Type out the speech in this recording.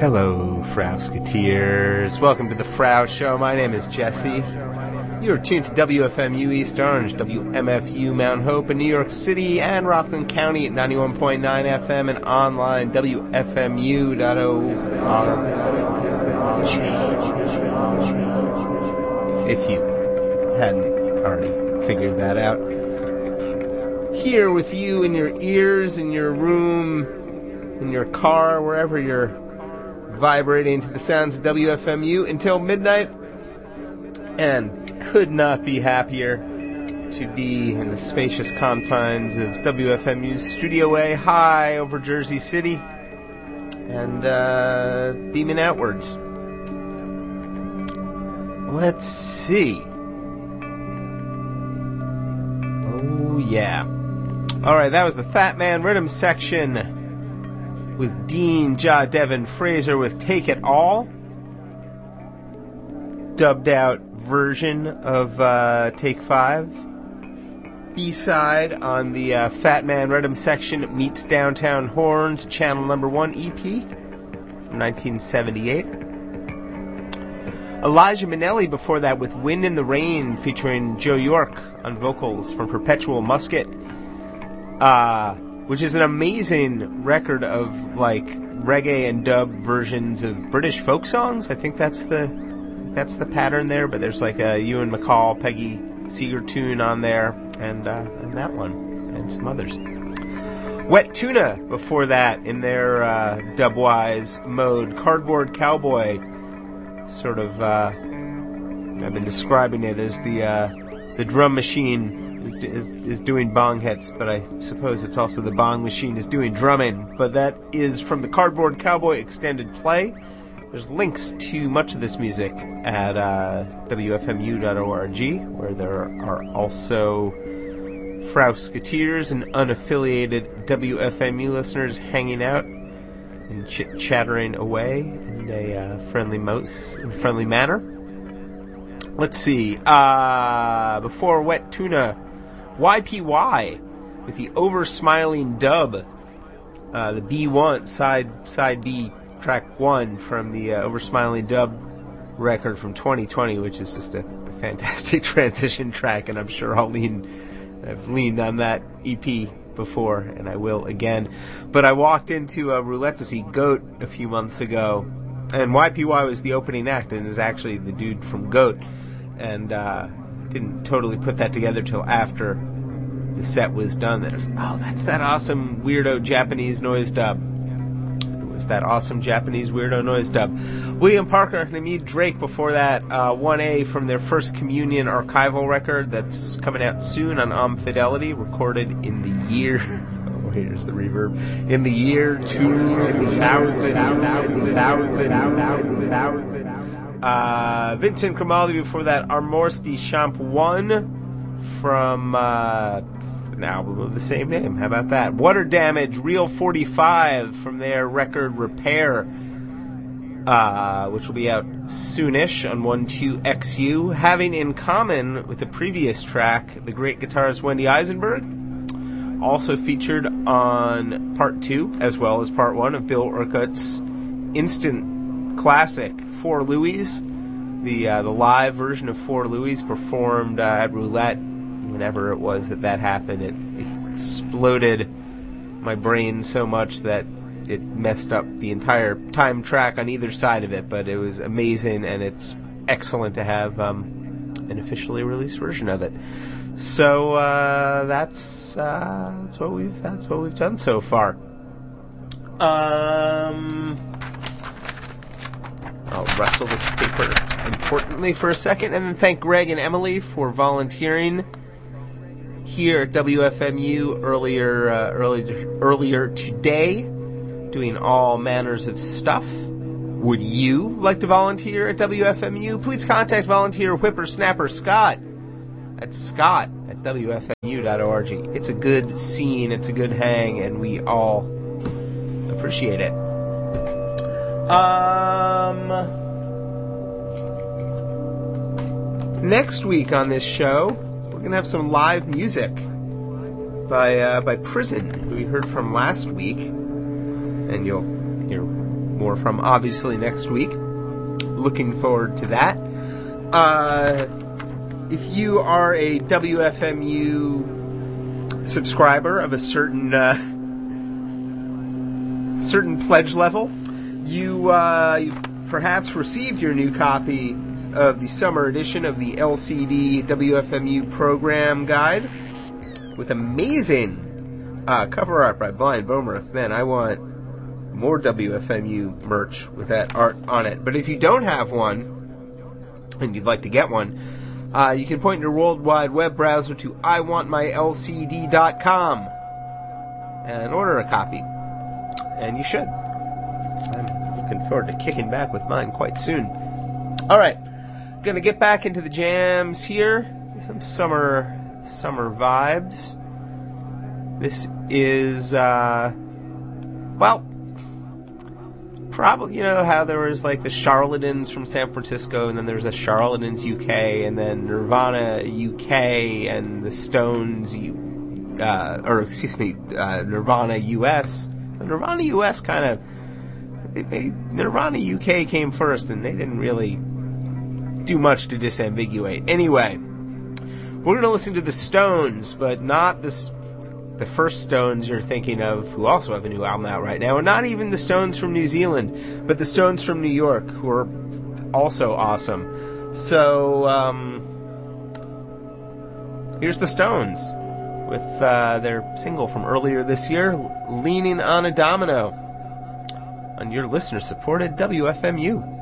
Hello, Frowsketeers. Welcome to the Frow Show. My name is Jesse. You are tuned to WFMU East Orange, WMFU Mount Hope in New York City and Rockland County at 91.9 FM and online, WFMU.org. If you hadn't already figured that out. Here with you in your ears, in your room, in your car, wherever you're vibrating to the sounds of WFMU until midnight, and could not be happier to be in the spacious confines of WFMU's Studio A high over Jersey City and beaming outwards. Let's see. Oh yeah. Alright, that was the Fat Man Rhythm section with Dean Ja Devin Fraser with Take It All. Dubbed out version of Take 5. B-side on the Fat Man Rhythm section Meets Downtown Horns, Channel Number 1 EP from 1978. Elijah Minnelli before that with Wind in the Rain featuring Joe York on vocals from Perpetual Musket. Which is an amazing record of like reggae and dub versions of British folk songs. I think that's the pattern there. But there's like a Ewan MacColl, Peggy Seeger tune on there, and that one, and some others. Wet Tuna before that in their dubwise mode. Cardboard Cowboy, sort of. I've been describing it as the drum machine. Is doing bong hits, but I suppose it's also the bong machine is doing drumming. But that is from the Cardboard Cowboy extended play. There's links to much of this music at WFMU.org, where there are also Frowsketeers and unaffiliated WFMU listeners hanging out and chit-chattering away in a friendly manner. Let's see. Before Wet Tuna, YPY with the Over-Smiling Dub, the B1, side B, track 1 from the Over-Smiling Dub record from 2020, which is just a fantastic transition track, and I'm sure I've leaned on that EP before, and I will again. But I walked into a roulette to see Goat a few months ago, and YPY was the opening act, and is actually the dude from Goat, and didn't totally put that together till after the set was done. That was, that's that awesome weirdo Japanese noise dub. It was that awesome Japanese weirdo noise dub. William Parker and Hamid Drake before that, 1A from their First Communion archival record that's coming out soon on Fidelity, recorded in the year... oh, here's the reverb. In the year 2000. Vincent Grimaldi before that, Armors de Champ 1 from an album of the same name. How about that? Water Damage, Real 45 from their record Repair, which will be out soonish on 12XU. Having in common with the previous track, the great guitarist Wendy Eisenberg, also featured on part 2 as well as part 1 of Bill Urquhart's instant classic For Louis, the live version of For Louis performed at Roulette. Whenever it was that happened, it exploded my brain so much that it messed up the entire time track on either side of it. But it was amazing, and it's excellent to have an officially released version of it. So that's what we've done so far. I'll rustle this paper importantly for a second, and then thank Greg and Emily for volunteering here at WFMU earlier today, doing all manners of stuff. Would you like to volunteer at WFMU? Please contact volunteer whippersnapper Scott at WFMU.org. It's a good scene, it's a good hang, and we all appreciate it. Next week on this show, we're going to have some live music by Prison, who we heard from last week, and you'll hear more from, obviously, next week. Looking forward to that. If you are a WFMU subscriber of a certain pledge level, you've perhaps received your new copy of the summer edition of the LCD WFMU program guide with amazing cover art by Blind Bomerth. Man, I want more WFMU merch with that art on it. But if you don't have one and you'd like to get one, you can point your World Wide Web browser to iwantmylcd.com and order a copy. And you should. I'm looking forward to kicking back with mine quite soon. Alright, gonna get back into the jams here. Some summer vibes. This is, probably, you know how there was like the Charlatans from San Francisco, and then there's the Charlatans UK, and then Nirvana UK, and the Stones, Nirvana US. The Nirvana US kind of, Nirvana UK came first, and they didn't really do much to disambiguate. Anyway, we're going to listen to the Stones, but not the first Stones you're thinking of, who also have a new album out right now, and not even the Stones from New Zealand, but the Stones from New York, who are also awesome. So, here's the Stones with their single from earlier this year, Leaning on a Domino, on your listener-supported WFMU.